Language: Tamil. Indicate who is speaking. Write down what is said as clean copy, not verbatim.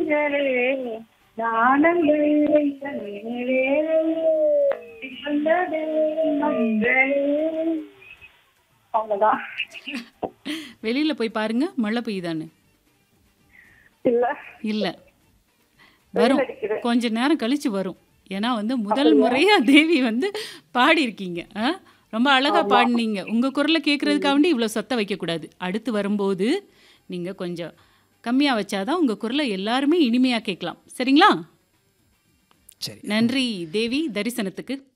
Speaker 1: மங்களே நாணங்கள் வைத்த நினைவே வந்ததே மங்களே. அவ்வளவுதான்.
Speaker 2: வெளியில போய் பாருங்க மழை பெய்யுதான்னு.
Speaker 1: இல்ல
Speaker 2: இல்ல,
Speaker 1: வெயில்
Speaker 2: வரும்.
Speaker 1: அடிக்குது.
Speaker 2: கொஞ்ச நேரம் கழிச்சு வரும். ஏன்னா முதல்
Speaker 1: அப்படியா?
Speaker 2: முறையா தேவி பாடியிருக்கீங்க. ரொம்ப அழகா
Speaker 1: ஆமா.
Speaker 2: பாடினீங்க. உங்க குரலை கேட்கறதுக்காண்டி இவ்வளோ சத்தம் வைக்கக்கூடாது. அடுத்து வரும்போது நீங்க கொஞ்சம் கம்மியா வச்சாதான் உங்க குரலை எல்லாருமே இனிமையா கேட்கலாம். சரிங்களா?
Speaker 3: சரி.
Speaker 2: நன்றி தேவி, தரிசனத்துக்கு.